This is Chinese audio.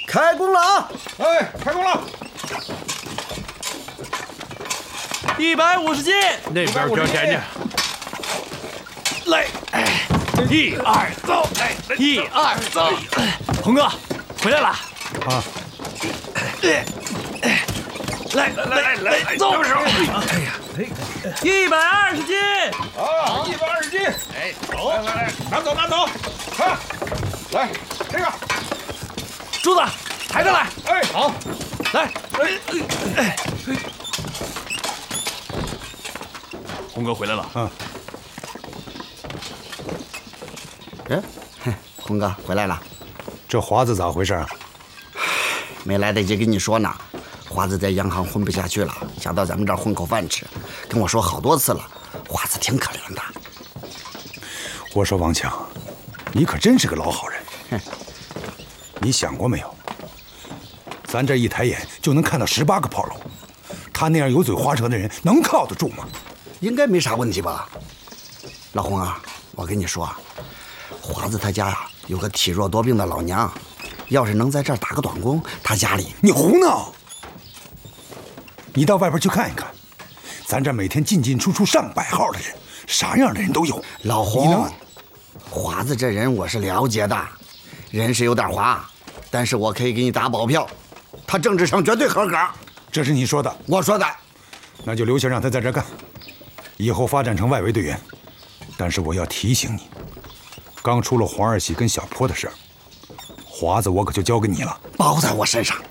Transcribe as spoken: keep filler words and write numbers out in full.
开工了啊！ 哎，开工了！ 一百五十斤， 那边标前去。 来，哎，一二走，哎，一二走。红哥，回来了。 啊。 来来来来，走！哎呀，一百二十斤。 啊，一百二十斤。哎，走，来来来，拿走拿走。看，来这个。 柱子，抬上来！ 哎，好， 来，哎哎哎！红哥回来了。 嗯。 哎，红哥回来了。 这华子咋回事啊？ 没来得及跟你说呢。华子在洋行混不下去了，想到咱们这儿混口饭吃，跟我说好多次了。华子挺可怜的。 我说王强，你可真是个老好人。 哼。 你想过没有？咱这一抬眼就能看到十八个炮楼，他那样油嘴滑舌的人能靠得住吗？ 应该没啥问题吧？老洪啊，我跟你说，华子他家呀有个体弱多病的老娘，要是能在这儿打个短工，他家里…… 你胡闹！你到外边去看一看，咱这每天进进出出上百号的人，啥样的人都有。 老洪，华子这人我是了解的。 人是有点滑，但是我可以给你打保票，他政治上绝对合格。 这是你说的， 我说的。 那就留下让他在这干，以后发展成外围队员。但是我要提醒你，刚出了黄二喜跟小坡的事儿，华子我可就交给你了， 包在我身上。